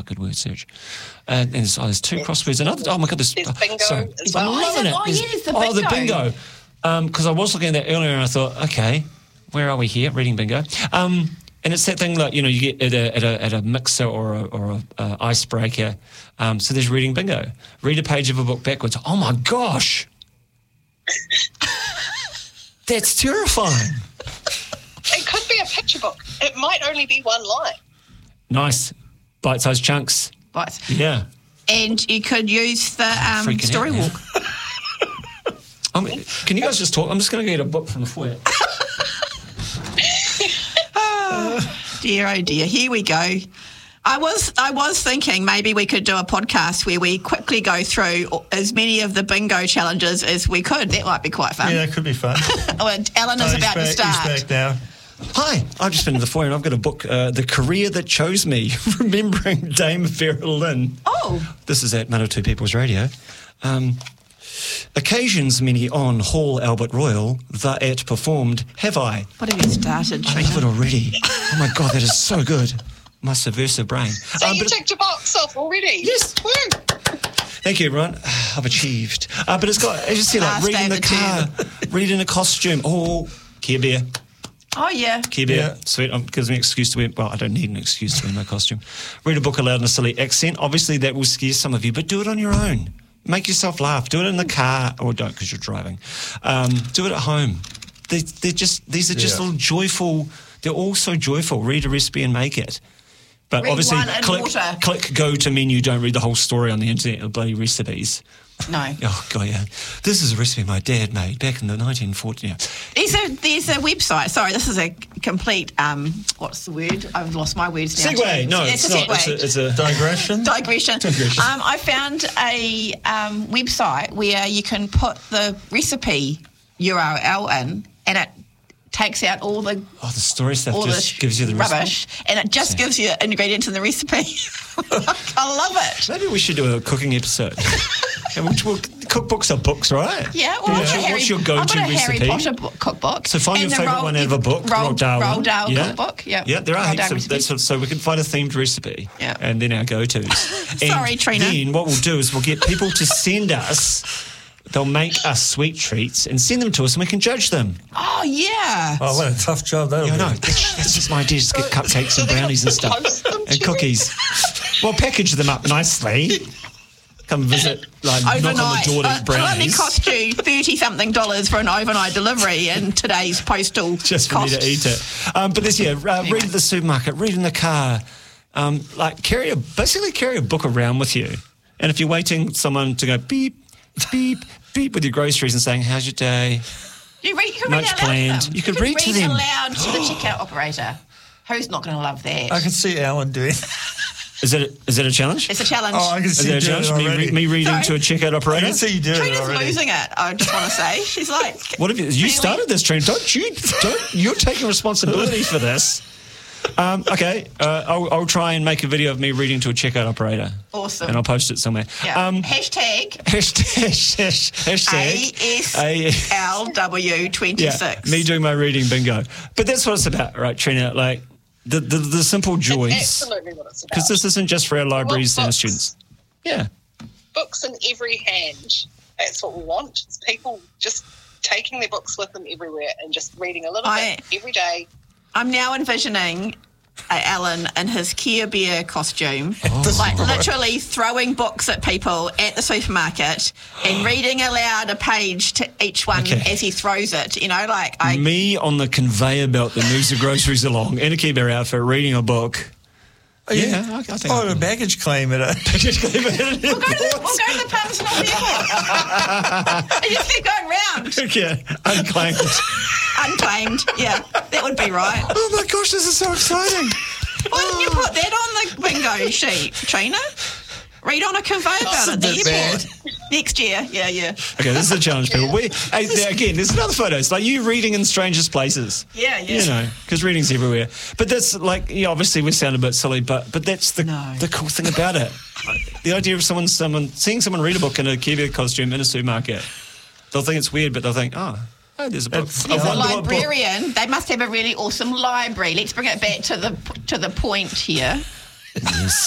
good word search. And there's two crosswords. Another. Oh my God, There's bingo as well. I'm loving it. There's the bingo. The bingo. Because I was looking at that earlier and I thought, okay, where are we here? Reading bingo. And it's that thing like, you get at a mixer or a icebreaker. So there's reading bingo. Read a page of a book backwards. Oh my gosh. That's terrifying. It could be a picture book. It might only be one line. Nice. Bite-sized chunks. Bites. Yeah. And you could use the story walk. Can you guys just talk? I'm just going to get a book from the foyer. Dear, oh dear. Here we go. I was thinking maybe we could do a podcast where we quickly go through as many of the bingo challenges as we could. That might be quite fun. Yeah, that could be fun. Ellen is about to start. He's back now. Hi, I've just been in the foyer and I've got a book, The Career That Chose Me, Remembering Dame Vera Lynn. Oh. This is at Manawatu People's Radio. Occasions many on Hall Albert Royal, the at performed, have I? What have you started, I Trina? love it already. Oh my God, that is so good. My subversive brain. So you ticked your box off already? Yes. Woo. Thank you, everyone. I've achieved. But it's got, as you see, like Last day reading of the the car, reading a costume. Oh, Care Bear. Oh, yeah. Care Bear. Yeah. Sweet. Gives me an excuse to wear. Well, I don't need an excuse to wear my costume. Read a book aloud in a silly accent. Obviously, that will scare some of you, but do it on your own. Make yourself laugh. Do it in the car, or don't because you're driving. Do it at home. These are just little joyful. They're all so joyful. Read a recipe and make it. But Read obviously, one in water. click go to menu. Don't read the whole story on the internet of bloody recipes. No. Oh God, yeah. This is a recipe my dad made back in the 1940s. Yeah. There's a website. Sorry, this is a complete, what's the word? I've lost my words now. Segue. too. No, it's it's a not. segue. It's a Digression. Digression. I found a website where you can put the recipe URL in and it takes out all the the story stuff all just the gives you the rubbish and it just gives you ingredients in the recipe. I love it. Maybe we should do a cooking episode. Cookbooks are books, right? Yeah, well, What's your go-to I've got a recipe? Harry Potter cookbook. So find your favourite one out of a book. Roald Dahl yeah. cookbook. Yeah, Yeah, there are Roald heaps Dahl of recipes. so we can find a themed recipe. Yeah. And then our go-tos. Sorry, and Trina. Then what we'll do is we'll get people to send us. They'll make us sweet treats and send them to us, and we can judge them. Oh yeah. Oh, what a tough job that'll Yeah, I be. know. That's just my idea. Just get cupcakes and brownies and stuff, Post them to and cookies. Well, package them up nicely. Come visit, like knock on the Overnight. door to It'll only brownies. cost you $30-something for an overnight delivery in today's postal Just for costs. me to eat it. But this, read at the supermarket, read in the car. Basically carry a book around with you. And if you're waiting someone to go beep, beep, beep with your groceries and saying, how's your day? You can read Much out loud planned. to them. You could read to them. aloud to the checkout operator. Who's not going to love that? I can see Alan doing. Is it a challenge? It's a challenge. Oh, I can Is see it you a doing it challenge? already. Me reading Sorry. to a checkout I operator? can see you doing it Trina's already. losing it, I just want to say. She's like... What have you Really? started this, Trina? You're taking responsibility for this. I'll try and make a video of me reading to a checkout operator. Awesome. And I'll post it somewhere. Yeah. Hashtag ASLW26. yeah, me doing my reading bingo. But that's what it's about, right, Trina? Like the simple joys. Absolutely what it's about. Because this isn't just for our libraries and our books. students. Yeah. Books in every hand. That's what we want. It's people just taking their books with them everywhere and just reading a little bit every day. I'm now envisioning Alan in his Care Bear costume, Oh. literally throwing books at people at the supermarket and reading aloud a page to each one as he throws it. Me on the conveyor belt that moves the groceries along in a Care Bear outfit reading a book. Oh, Yeah, I think I Oh, can. a baggage claim at a... We'll go to the pubs and all the airport. And just keep going round. Yeah, unclaimed. Unclaimed. Yeah, that would be right. Oh my gosh, this is so exciting. Why didn't you put that on the bingo sheet, Trina? Read on a conveyor belt at the bit airport. Next year. Yeah. Okay, this is a challenge, people. Again, there's another photo. It's like you reading in strangest places. Yeah. You know, because reading's everywhere. But that's obviously we sound a bit silly, but that's the cool thing about it. The idea of seeing someone read a book in a Care Bear costume in a supermarket. They'll think it's weird, but they'll think, oh, there's a book. As a librarian, they must have a really awesome library. Let's bring it back to the point here. Yes.